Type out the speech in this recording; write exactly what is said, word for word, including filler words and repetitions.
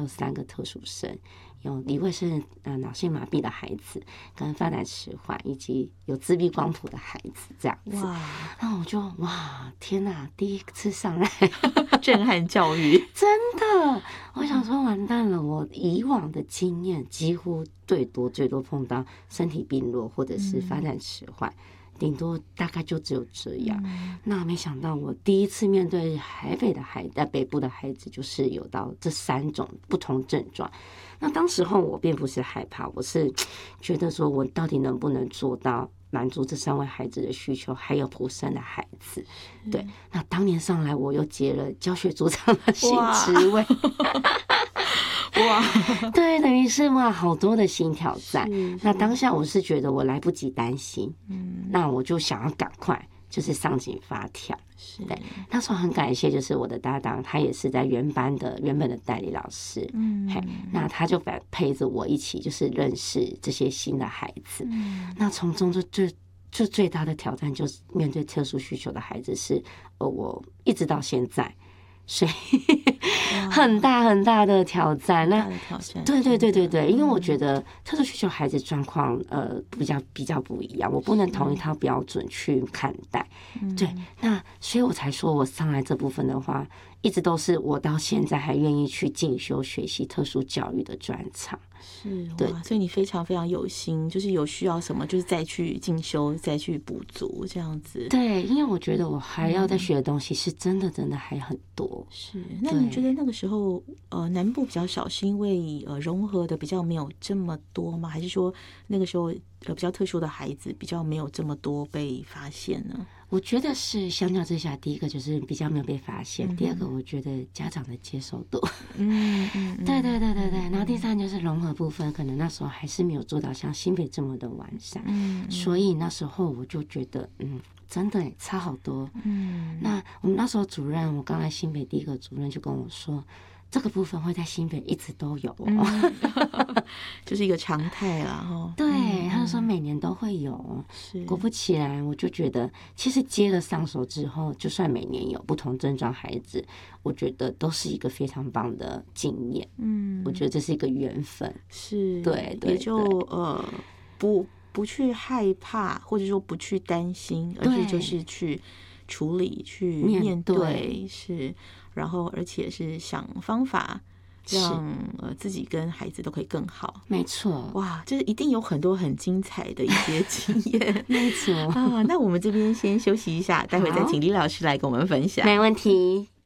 有三个特殊生，有一位是呃脑性麻痹的孩子，跟发展迟缓，以及有自闭光谱的孩子这样子。哇！然后我就哇，天哪！第一次上来震撼教育， 真的，我想说完蛋了，我以往的经验几乎最多最多碰到身体病弱或者是发展迟缓。嗯，顶多大概就只有这样，嗯，那没想到我第一次面对台北的孩在北部的孩子，就是有到这三种不同症状。那当时候我并不是害怕，我是觉得说我到底能不能做到满足这三位孩子的需求，还有普生的孩子。对，那当年上来我又接了教学组长的新职位。哇，对，等于是哇，好多的新挑战。那当下我是觉得我来不及担心，嗯，那我就想要赶快就是上紧发条。对，那时候很感谢，就是我的搭档，他也是在原班的原本的代理老师，嗯，那他就陪着我一起就是认识这些新的孩子。嗯，那从中就最就最大的挑战就是面对特殊需求的孩子是，呃，我一直到现在。所以很大很大的挑战，那对对对对对，因为我觉得特殊需求孩子状况呃比较比较不一样，我不能同一套标准去看待。对，那所以我才说我上来这部分的话，一直都是我到现在还愿意去进修学习特殊教育的专长。 是，对，所以你非常非常有心，就是有需要什么，就是再去进修，再去补足这样子。 对，因为我觉得我还要再学的东西是真的真的还很多。 是，那你觉得那个时候呃南部比较少，是因为呃融合的比较没有这么多吗？还是说那个时候呃比较特殊的孩子比较没有这么多被发现呢？ 我觉得是相较之下，第一个就是比较没有被发现，嗯，第二个我觉得家长的接受度，嗯嗯，对对对对对，然后第三就是融合部分，可能那时候还是没有做到像新北这么的完善，嗯，所以那时候我就觉得，嗯，真的差好多，嗯，那我们那时候主任，我刚来新北第一个主任就跟我说，这个部分会在新北一直都有，哦， 嗯，就是一个常态啦，哈。 对，嗯，他就说每年都会有。是，果不其然，我就觉得其实接了上手之后，就算每年有不同症状孩子，我觉得都是一个非常棒的经验。嗯，我觉得这是一个缘分。 是， 对，对， 也就呃不不去害怕，或者说不去担心，而是就是去处理、去面对，面对是。然后，而且是想方法让呃自己跟孩子都可以更好。 没错， 哇，这一定有很多很精彩的一些经验。 没错啊，那我们这边先休息一下，待会再请李老师来跟我们分享。 没问题。